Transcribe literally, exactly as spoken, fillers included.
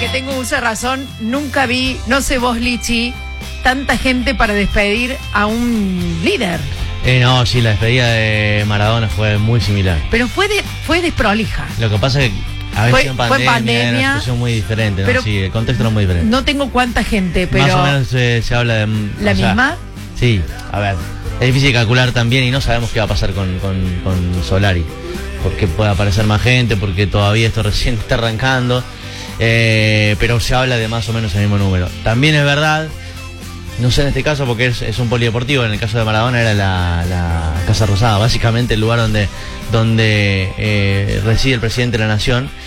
que tengo uso de razón, nunca vi, no sé vos, Lichi, tanta gente para despedir a un líder. Eh, no, sí, la despedida de Maradona fue muy similar. Pero fue de, fue desprolija. Lo que pasa es que a veces Fue- en fue pandemia, pandemia, era una situación muy diferente, ¿no? pero Sí, el contexto era muy diferente. No tengo cuánta gente, pero... Más o menos eh, se habla de... ¿La o sea, misma? Sí, a ver, es difícil calcular también y no sabemos qué va a pasar con, con, con Solari. Porque puede aparecer más gente, porque todavía esto recién está arrancando. Eh, pero se habla de más o menos el mismo número. También es verdad, no sé en este caso porque es, es un polideportivo, en el caso de Maradona era la, la Casa Rosada, básicamente el lugar donde, donde eh, reside el presidente de la Nación.